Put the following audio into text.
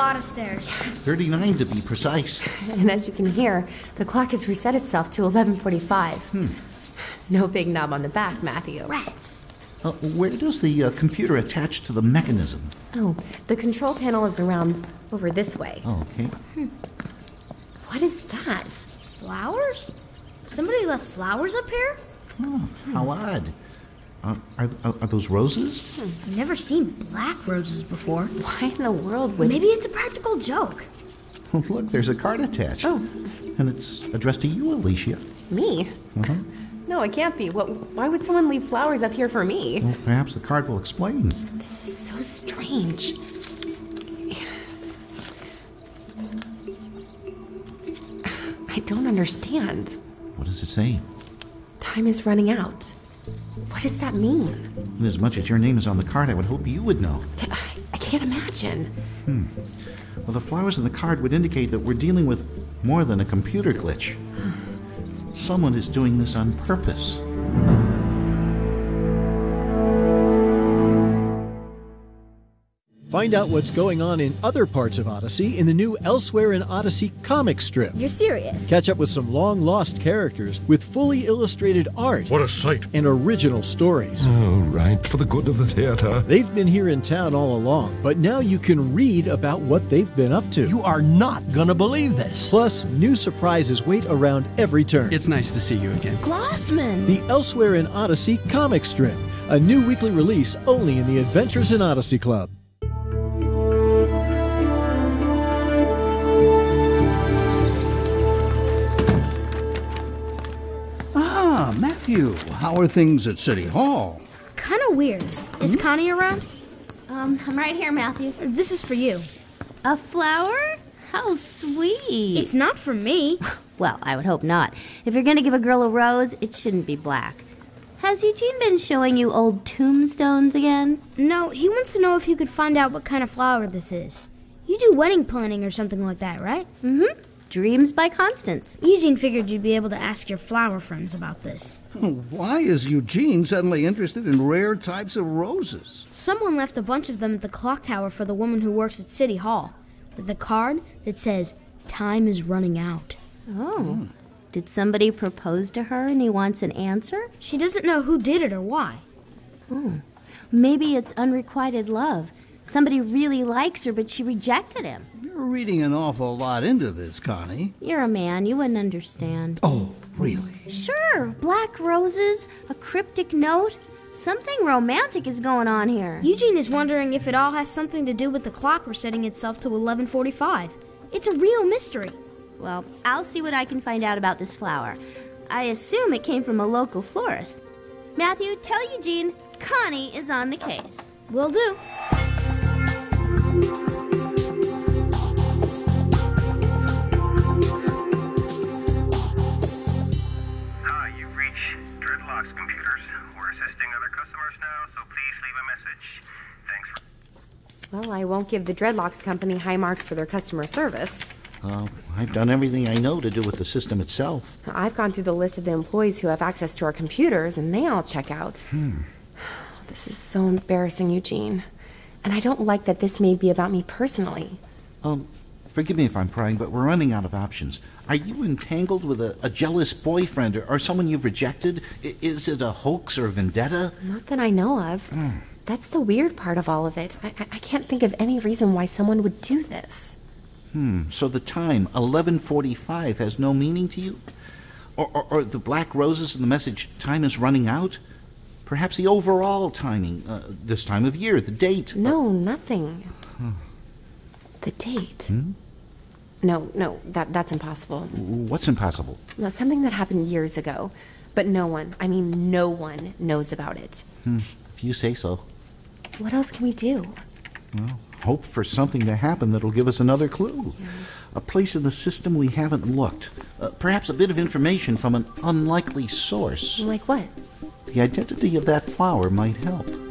lot of stairs. 39 to be precise. And as you can hear, the clock has reset itself to 11:45. No big knob on the back, Matthew. Rats. Where does the computer attach to the mechanism? Oh, the control panel is around over this way. Oh, okay. What is that? Flowers? Somebody left flowers up here? Oh, how odd. Are those roses? I've never seen black roses before. Why in the world would... Maybe it's a practical joke. Oh, look, there's a card attached. Oh. And it's addressed to you, Alicia. Me? Uh-huh. No, it can't be. Why would someone leave flowers up here for me? Well, perhaps the card will explain. This is so strange. I don't understand. What does it say? Time is running out. What does that mean? And as much as your name is on the card, I would hope you would know. I can't imagine. Well, the flowers in the card would indicate that we're dealing with more than a computer glitch. Someone is doing this on purpose. Find out what's going on in other parts of Odyssey in the new Elsewhere in Odyssey comic strip. You're serious? Catch up with some long-lost characters with fully illustrated art. What a sight. And original stories. Oh, right, for the good of the theater. They've been here in town all along, but now you can read about what they've been up to. You are not gonna believe this. Plus, new surprises wait around every turn. It's nice to see you again. Glossman! The Elsewhere in Odyssey comic strip. A new weekly release only in the Adventures in Odyssey Club. Matthew, how are things at City Hall? Kind of weird. Is Connie around? I'm right here, Matthew. This is for you. A flower? How sweet. It's not for me. Well, I would hope not. If you're going to give a girl a rose, it shouldn't be black. Has Eugene been showing you old tombstones again? No, he wants to know if you could find out what kind of flower this is. You do wedding planning or something like that, right? Mm-hmm. Dreams by Constance. Eugene figured you'd be able to ask your flower friends about this. Why is Eugene suddenly interested in rare types of roses? Someone left a bunch of them at the clock tower for the woman who works at City Hall, with a card that says, "Time is running out." Oh. Did somebody propose to her and he wants an answer? She doesn't know who did it or why. Maybe it's unrequited love. Somebody really likes her, but she rejected him. You're reading an awful lot into this, Connie. You're a man. You wouldn't understand. Oh, really? Sure. Black roses, a cryptic note. Something romantic is going on here. Eugene is wondering if it all has something to do with the clock resetting itself to 11:45. It's a real mystery. Well, I'll see what I can find out about this flower. I assume it came from a local florist. Matthew, tell Eugene Connie is on the case. Will do. You've reached Dreadlock's computers. We're assisting other customers now, so please leave a message. Thanks for... Well, I won't give the Dreadlocks company high marks for their customer service. I've done everything I know to do with the system itself. I've gone through the list of the employees who have access to our computers, and they all check out. This is so embarrassing, Eugene. And I don't like that this may be about me personally. Forgive me if I'm prying, but we're running out of options. Are you entangled with a jealous boyfriend or someone you've rejected? Is it a hoax or vendetta? Not that I know of. That's the weird part of all of it. I can't think of any reason why someone would do this. So the time, 11:45, has no meaning to you? Or the black roses and the message, time is running out? Perhaps the overall timing, this time of year, the date. No, nothing. The date? No, that's impossible. What's impossible? Well, something that happened years ago. But no one knows about it. If you say so. What else can we do? Well, hope for something to happen that'll give us another clue. Yeah. A place in the system we haven't looked. Perhaps a bit of information from an unlikely source. Like what? The identity of that flower might help.